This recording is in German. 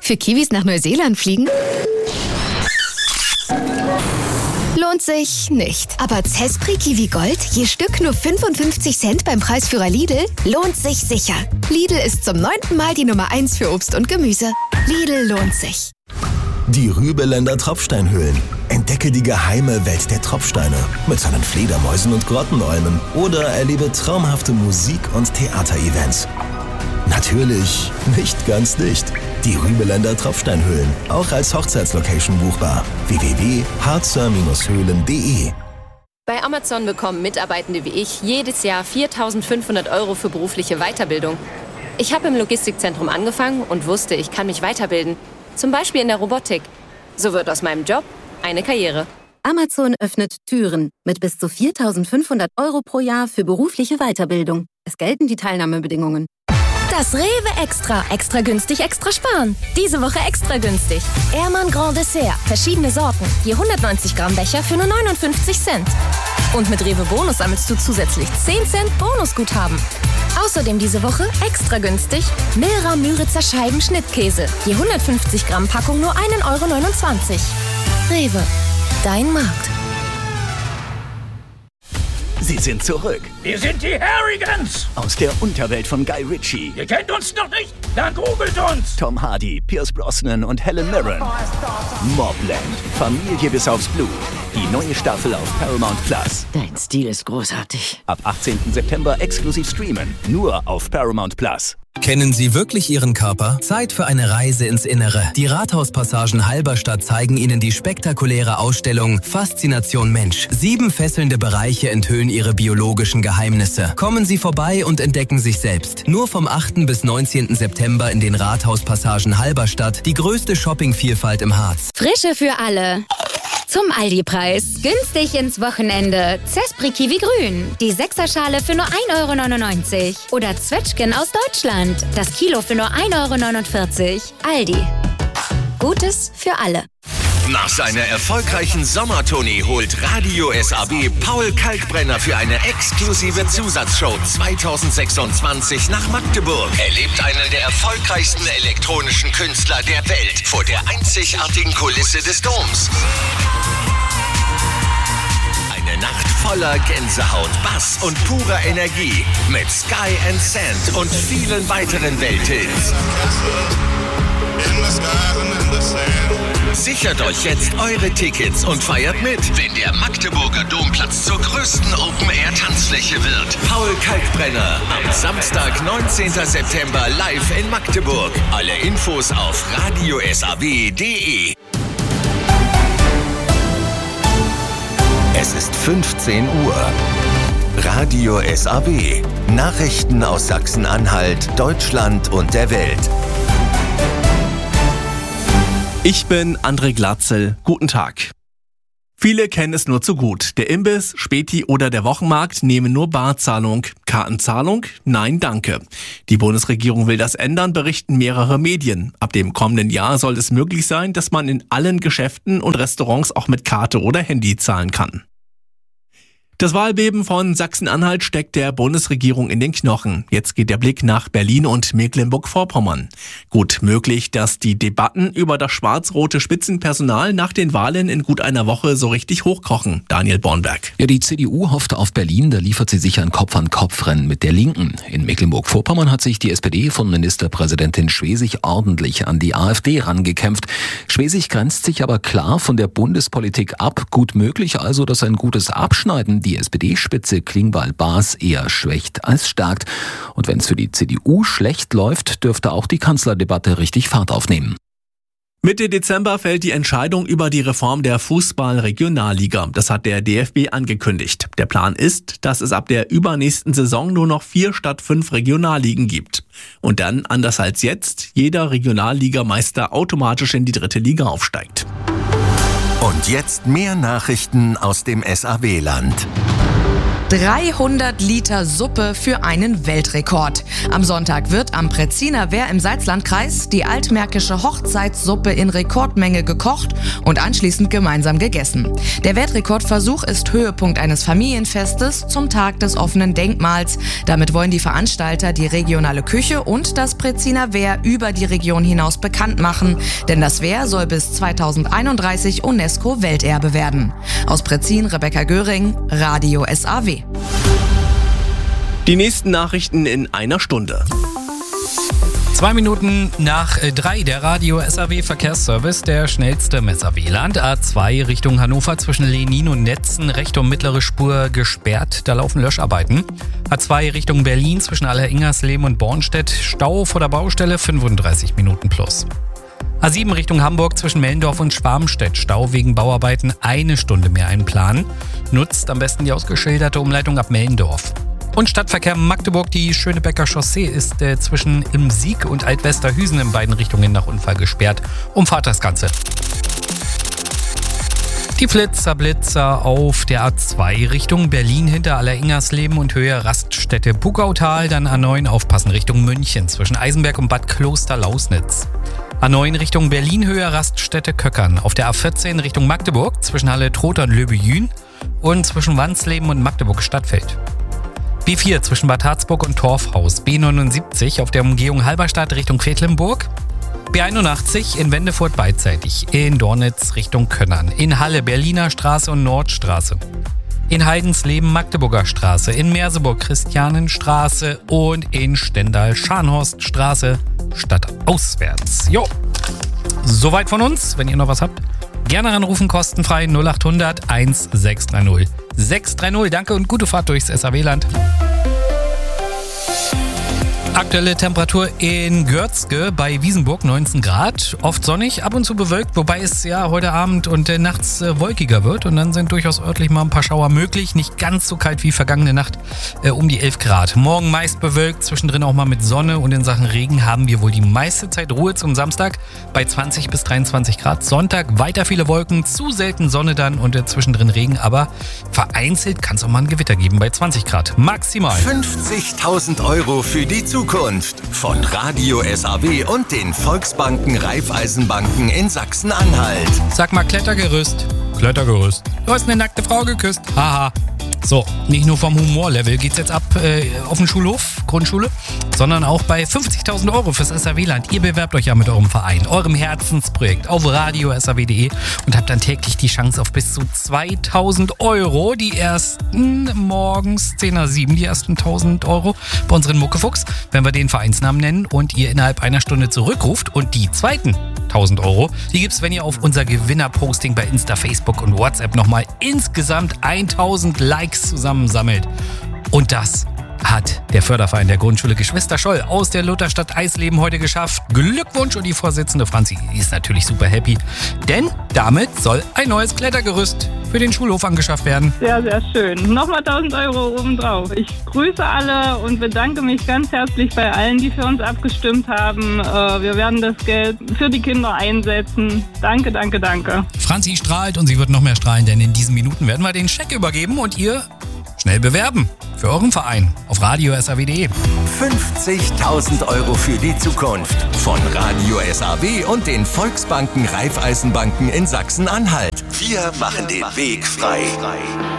Für Kiwis nach Neuseeland fliegen? Lohnt sich nicht. Aber Zespri Kiwi Gold, je Stück nur 55 Cent beim Preisführer Lidl, lohnt sich sicher. Lidl ist zum 9. Mal die Nummer 1 für Obst und Gemüse. Lidl lohnt sich. Die Rübeländer Tropfsteinhöhlen. Entdecke die geheime Welt der Tropfsteine mit seinen Fledermäusen und Grottenolmen oder erlebe traumhafte Musik- und Theaterevents. Natürlich nicht ganz dicht. Die Rübeländer Tropfsteinhöhlen, auch als Hochzeitslocation buchbar. www.harzer-höhlen.de. Bei Amazon bekommen Mitarbeitende wie ich jedes Jahr 4.500 € für berufliche Weiterbildung. Ich habe im Logistikzentrum angefangen und wusste, ich kann mich weiterbilden. Zum Beispiel in der Robotik. So wird aus meinem Job eine Karriere. Amazon öffnet Türen mit bis zu 4.500 € pro Jahr für berufliche Weiterbildung. Es gelten die Teilnahmebedingungen. Das Rewe Extra. Extra günstig, extra sparen. Diese Woche extra günstig. Ehrmann Grand Dessert. Verschiedene Sorten. Je 190 Gramm Becher für nur 59 Cent. Und mit Rewe Bonus sammelst du zusätzlich 10 Cent Bonusguthaben. Außerdem diese Woche extra günstig Milra Müritzer Scheiben Schnittkäse. Je 150 Gramm Packung nur 1,29 €. Rewe. Dein Markt. Sie sind zurück. Wir sind die Harrigans. Aus der Unterwelt von Guy Ritchie. Ihr kennt uns noch nicht? Dann googelt uns. Tom Hardy, Pierce Brosnan und Helen Mirren. Mobland. Familie bis aufs Blut. Die neue Staffel auf Paramount Plus. Dein Stil ist großartig. Ab 18. September exklusiv streamen. Nur auf Paramount Plus. Kennen Sie wirklich Ihren Körper? Zeit für eine Reise ins Innere. Die Rathauspassagen Halberstadt zeigen Ihnen die spektakuläre Ausstellung Faszination Mensch. 7 fesselnde Bereiche enthüllen Ihre biologischen Geheimnisse. Kommen Sie vorbei und entdecken sich selbst. Nur vom 8. bis 19. September in den Rathauspassagen Halberstadt. Die größte Shoppingvielfalt im Harz. Frische für alle. Zum Aldi-Preis. Günstig ins Wochenende. Zespri Kiwi Grün. Die 6er-Schale für nur 1,99 €. Oder Zwetschgen aus Deutschland. Das Kilo für nur 1,49 €. Aldi. Gutes für alle. Nach seiner erfolgreichen Sommertournee holt Radio SAB Paul Kalkbrenner für eine exklusive Zusatzshow 2026 nach Magdeburg. Erlebt einen der erfolgreichsten elektronischen Künstler der Welt vor der einzigartigen Kulisse des Doms. Eine Nacht voller Gänsehaut, Bass und purer Energie mit Sky and Sand und vielen weiteren Welthits. Sichert euch jetzt eure Tickets und feiert mit, wenn der Magdeburger Domplatz zur größten Open-Air-Tanzfläche wird. Paul Kalkbrenner am Samstag, 19. September live in Magdeburg. Alle Infos auf radiosab.de. Es ist 15 Uhr. Radio SAB. Nachrichten aus Sachsen-Anhalt, Deutschland und der Welt. Ich bin André Glatzel. Guten Tag. Viele kennen es nur zu gut. Der Imbiss, Späti oder der Wochenmarkt nehmen nur Barzahlung. Kartenzahlung? Nein, danke. Die Bundesregierung will das ändern, berichten mehrere Medien. Ab dem kommenden Jahr soll es möglich sein, dass man in allen Geschäften und Restaurants auch mit Karte oder Handy zahlen kann. Das Wahlbeben von Sachsen-Anhalt steckt der Bundesregierung in den Knochen. Jetzt geht der Blick nach Berlin und Mecklenburg-Vorpommern. Gut möglich, dass die Debatten über das schwarz-rote Spitzenpersonal nach den Wahlen in gut einer Woche so richtig hochkochen. Daniel Bornberg. Ja, die CDU hofft auf Berlin, da liefert sie sich ein Kopf-an-Kopf-Rennen mit der Linken. In Mecklenburg-Vorpommern hat sich die SPD von Ministerpräsidentin Schwesig ordentlich an die AfD rangekämpft. Schwesig grenzt sich aber klar von der Bundespolitik ab. Gut möglich also, dass ein gutes Abschneiden die SPD-Spitze Klingbeil-Bas eher schwächt als stärkt. Und wenn es für die CDU schlecht läuft, dürfte auch die Kanzlerdebatte richtig Fahrt aufnehmen. Mitte Dezember fällt die Entscheidung über die Reform der Fußball-Regionalliga. Das hat der DFB angekündigt. Der Plan ist, dass es ab der übernächsten Saison nur noch 4 statt 5 Regionalligen gibt. Und dann, anders als jetzt, jeder Regionalligameister automatisch in die 3. Liga aufsteigt. Und jetzt mehr Nachrichten aus dem SAW-Land. 300 Liter Suppe für einen Weltrekord. Am Sonntag wird am Pretziner Wehr im Salzlandkreis die altmärkische Hochzeitssuppe in Rekordmenge gekocht und anschließend gemeinsam gegessen. Der Weltrekordversuch ist Höhepunkt eines Familienfestes zum Tag des offenen Denkmals. Damit wollen die Veranstalter die regionale Küche und das Pretziner Wehr über die Region hinaus bekannt machen, denn das Wehr soll bis 2031 UNESCO-Welterbe werden. Aus Pretzin, Rebecca Göring, Radio SAW. Die nächsten Nachrichten in einer Stunde. 2 Minuten nach 3, der Radio SAW Verkehrsservice, der schnellste im SAW-Land. A2 Richtung Hannover zwischen Lenin und Netzen, rechte und mittlere Spur gesperrt, da laufen Löscharbeiten. A2 Richtung Berlin zwischen Aller-Ingersleben und Bornstedt, Stau vor der Baustelle, 35 Minuten plus. A7 Richtung Hamburg zwischen Mellendorf und Schwarmstedt, Stau wegen Bauarbeiten, 1 Stunde mehr einplanen. Nutzt am besten die ausgeschilderte Umleitung ab Mellendorf. Und Stadtverkehr Magdeburg, die Schönebecker Chaussee ist zwischen Im Sieg und Altwesterhüsen in beiden Richtungen nach Unfall gesperrt. Umfahrt das Ganze. Die Blitzer auf der A2 Richtung Berlin hinter Aller-Ingersleben und Höhe Raststätte Puckautal, dann A9 aufpassen Richtung München zwischen Eisenberg und Bad Kloster-Lausnitz. A9 Richtung Berlin, Höhe Raststätte Köckern. Auf der A14 Richtung Magdeburg zwischen Halle Trotha und Löbejün und zwischen Wandsleben und Magdeburg Stadtfeld. B4 zwischen Bad Harzburg und Torfhaus. B79 auf der Umgehung Halberstadt Richtung Quedlinburg. B81 in Wendefurt beidseitig. In Dornitz Richtung Könnern. In Halle Berliner Straße und Nordstraße. In Heidensleben Magdeburger Straße. In Merseburg Christianenstraße und in Stendal Scharnhorststraße stadtauswärts. Jo, soweit von uns. Wenn ihr noch was habt, gerne anrufen, kostenfrei 0800 1630 630. Danke und gute Fahrt durchs SAW-Land. Aktuelle Temperatur in Görzge bei Wiesenburg 19 Grad. Oft sonnig, ab und zu bewölkt, wobei es ja heute Abend und nachts wolkiger wird. Und dann sind durchaus örtlich mal ein paar Schauer möglich. Nicht ganz so kalt wie vergangene Nacht, um die 11 Grad. Morgen meist bewölkt, zwischendrin auch mal mit Sonne. Und in Sachen Regen haben wir wohl die meiste Zeit Ruhe zum Samstag bei 20 bis 23 Grad. Sonntag weiter viele Wolken, zu selten Sonne dann und zwischendrin Regen. Aber vereinzelt kann es auch mal ein Gewitter geben bei 20 Grad. Maximal. 50.000 € für die Zukunft von Radio SAW und den Volksbanken Raiffeisenbanken in Sachsen-Anhalt. Sag mal Klettergerüst. Klettergerüst. Du hast eine nackte Frau geküsst. Haha. So, nicht nur vom Humorlevel geht's jetzt ab auf den Schulhof, Grundschule, sondern auch bei 50.000 € fürs SAW-Land. Ihr bewerbt euch ja mit eurem Verein, eurem Herzensprojekt auf radio-saw.de und habt dann täglich die Chance auf bis zu 2.000 €. Die ersten morgens 10:07, die ersten 1.000 € bei unseren Muckefuchs, wenn wir den Vereinsnamen nennen und ihr innerhalb einer Stunde zurückruft. Und die zweiten 1.000 €, die gibt's, wenn ihr auf unser Gewinnerposting bei Insta, Facebook und WhatsApp nochmal insgesamt 1.000 Likes zusammensammelt. Und das hat der Förderverein der Grundschule Geschwister Scholl aus der Lutherstadt Eisleben heute geschafft. Glückwunsch, und die Vorsitzende Franzi ist natürlich super happy, denn damit soll ein neues Klettergerüst für den Schulhof angeschafft werden. Sehr, sehr schön. Nochmal 1.000 € obendrauf. Ich grüße alle und bedanke mich ganz herzlich bei allen, die für uns abgestimmt haben. Wir werden das Geld für die Kinder einsetzen. Danke, danke, danke. Franzi strahlt und sie wird noch mehr strahlen, denn in diesen Minuten werden wir den Scheck übergeben und ihr schnell bewerben für euren Verein auf radio-saw.de. 50.000 € für die Zukunft von Radio SAW und den Volksbanken Raiffeisenbanken in Sachsen-Anhalt. Wir machen den Weg frei.